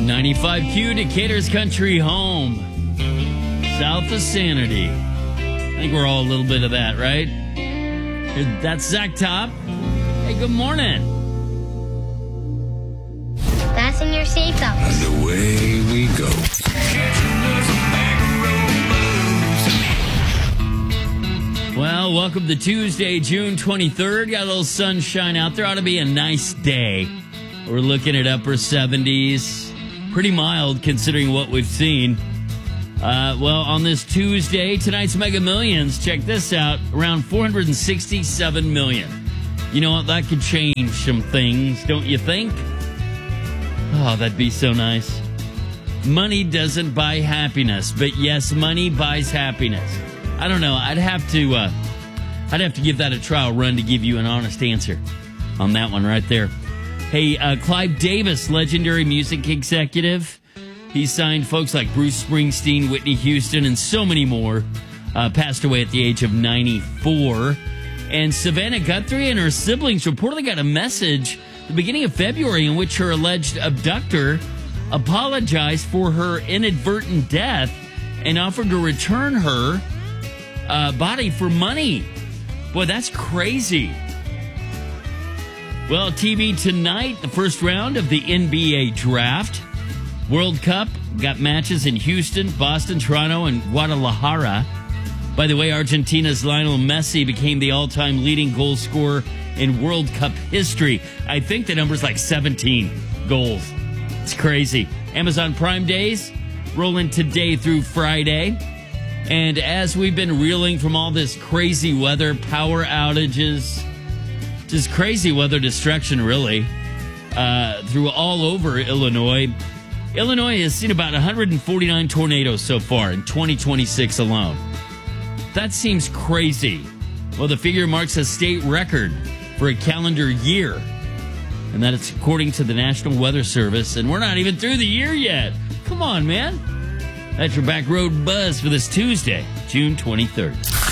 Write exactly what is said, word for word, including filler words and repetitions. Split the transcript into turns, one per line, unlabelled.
ninety-five Q, Decatur's country home. South of Sanity. I think we're all a little bit of that, right? That's Zach Top. Hey, good morning.
Fasten your seatbelts.
And away we go.
Well, welcome to Tuesday, June twenty-third. Got a little sunshine out there. Ought to be a nice day. We're looking at upper seventies. Pretty mild considering what we've seen. Uh, well, on this Tuesday, tonight's Mega Millions, check this out, around four hundred sixty-seven million. You know what? That could change some things, don't you think? Oh, that'd be so nice. Money doesn't buy happiness, but yes, money buys happiness. I don't know. I'd have to, uh, I'd have to give that a trial run to give you an honest answer on that one right there. Hey, uh, Clive Davis, legendary music executive. He signed folks like Bruce Springsteen, Whitney Houston, and so many more. Uh, passed away at the age of ninety-four. And Savannah Guthrie and her siblings reportedly got a message at the beginning of February in which her alleged abductor apologized for her inadvertent death and offered to return her uh, body for money. Boy, that's crazy. Well, T V tonight, the first round of the N B A draft. World Cup, got matches in Houston, Boston, Toronto, and Guadalajara. By the way, Argentina's Lionel Messi became the all-time leading goal scorer in World Cup history. I think the number's like seventeen goals. It's crazy. Amazon Prime Days rolling today through Friday. And as we've been reeling from all this crazy weather, power outages, just crazy weather destruction, really, uh, through all over Illinois. Illinois has seen about one hundred forty-nine tornadoes so far in twenty twenty-six alone. That seems crazy. Well, the figure marks a state record for a calendar year. And that is according to the National Weather Service. And we're not even through the year yet. Come on, man. That's your Back Road Buzz for this Tuesday, June twenty-third.